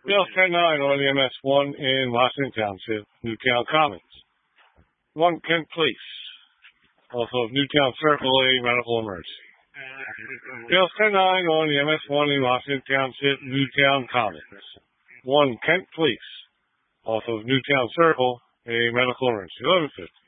Bill 109 on the MS1 in Washington Township, Newtown Commons. 1 Kent Police, off of Newtown Circle, a medical emergency. Bill 109 on the MS1 in Washington Township, Newtown Commons. 1 Kent Police, off of Newtown Circle, a medical emergency. 11:50.